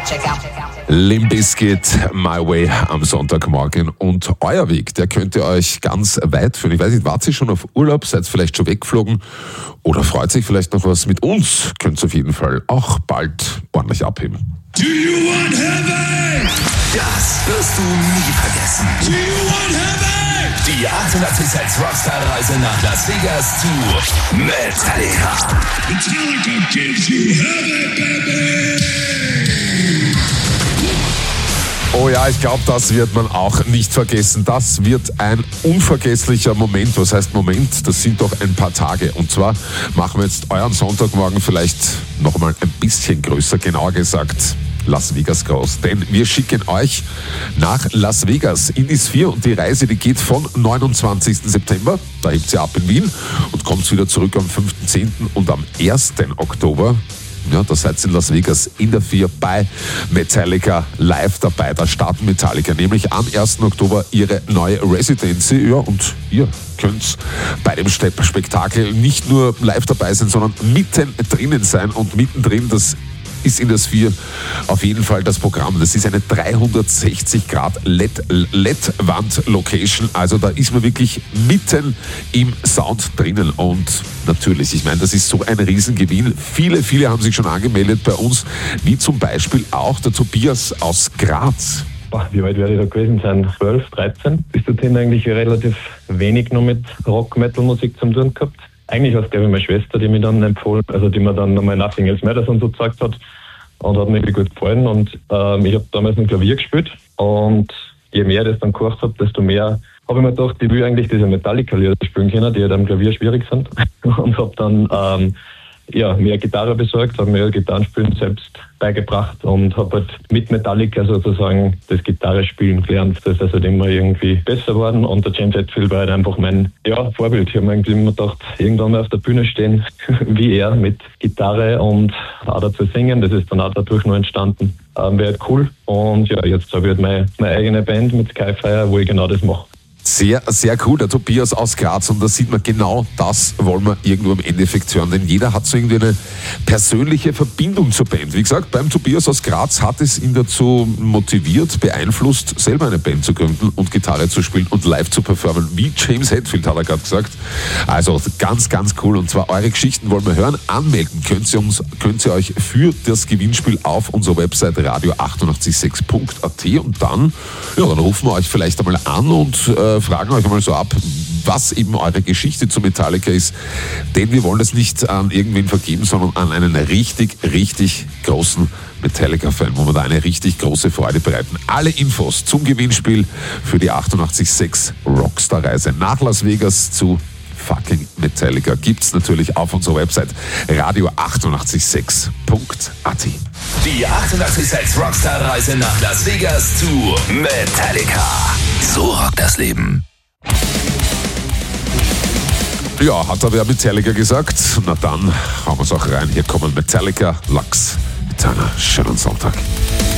Limp Bizkit, My Way am Sonntagmorgen. Und euer Weg, der könnte euch ganz weit führen. Ich weiß nicht, wart ihr schon auf Urlaub, seid vielleicht schon weggeflogen oder freut sich vielleicht noch was mit uns? Könnt ihr auf jeden Fall auch bald ordentlich abheben. Do you want heaven? Das wirst du nie vergessen. Do you want heaven? Die 886 Rockstar-Reise nach Las Vegas zu Metallica. Metallica gives you heaven, baby! Oh ja, ich glaube, das wird man auch nicht vergessen. Das wird ein unvergesslicher Moment. Was heißt Moment? Das sind doch ein paar Tage. Und zwar machen wir jetzt euren Sonntagmorgen vielleicht nochmal ein bisschen größer, genauer gesagt Las Vegas groß. Denn wir schicken euch nach Las Vegas in die Sphere und die Reise, die geht von 29. September, da hebt sie ab in Wien und kommt wieder zurück am 5.10. und am 1. Oktober. Ja, da seid ihr in Las Vegas in der Sphere bei Metallica live dabei. Da starten Metallica nämlich am 1. Oktober ihre neue Residency. Ja, und ihr könnt bei dem Spektakel nicht nur live dabei sein, sondern mitten drinnen sein. Und mittendrin, das ist in der Sphere auf jeden Fall das Programm. Das ist eine 360° LED-Wand-Location. Also da ist man wirklich mitten im Sound drinnen. Und natürlich, ich meine, das ist so ein Riesengewinn. Viele haben sich schon angemeldet bei uns, wie zum Beispiel auch der Tobias aus Graz. Wie alt werde ich da gewesen sein? 12, 13. Bis dorthin eigentlich relativ wenig noch mit Rock-Metal-Musik zu tun gehabt. Eigentlich war es, glaube ich, meine Schwester, die mir dann empfohlen, also die mir dann nochmal Nothing Else Matters und so gezeigt hat. Und hat mir wirklich gut gefallen. Und ich habe damals noch Klavier gespielt. Und je mehr ich das dann gehört habe, desto mehr habe ich mir gedacht, ich will eigentlich diese Metallica-Lieder spielen können, die halt am Klavier schwierig sind. Und habe dann mehr Gitarre besorgt, habe mir Gitarrenspielen selbst beigebracht und habe halt mit Metallica sozusagen das Gitarrespielen gelernt. Das ist halt immer irgendwie besser geworden und der James Hetfield war halt einfach mein Vorbild. Ich habe mir irgendwie immer gedacht, irgendwann mal auf der Bühne stehen wie er mit Gitarre und auch dazu singen. Das ist dann auch dadurch noch entstanden. Wäre halt cool. Und ja, jetzt habe ich halt meine eigene Band mit Skyfire, wo ich genau das mache. Sehr, sehr cool, der Tobias aus Graz, und da sieht man, genau das wollen wir irgendwo im Endeffekt hören, denn jeder hat so irgendwie eine persönliche Verbindung zur Band. Wie gesagt, beim Tobias aus Graz hat es ihn dazu motiviert, beeinflusst, selber eine Band zu gründen und Gitarre zu spielen und live zu performen, wie James Hetfield, hat er gerade gesagt. Also ganz, ganz cool, und zwar eure Geschichten wollen wir hören. Anmelden könnt ihr euch für das Gewinnspiel auf unserer Website radio886.at und dann rufen wir euch vielleicht einmal an und fragen euch einmal so ab, was eben eure Geschichte zu Metallica ist. Denn wir wollen das nicht an irgendwen vergeben, sondern an einen richtig, richtig großen Metallica-Fan, wo wir da eine richtig große Freude bereiten. Alle Infos zum Gewinnspiel für die 886 Rockstar-Reise nach Las Vegas zu fucking Metallica gibt's natürlich auf unserer Website radio886.at. Die 886 Rockstar-Reise nach Las Vegas zu Metallica. So rockt das Leben. Ja, hat da wer Metallica gesagt? Na dann hauen wir's auch rein. Hier kommen Metallica, Lux mit einer schönen Sonntag.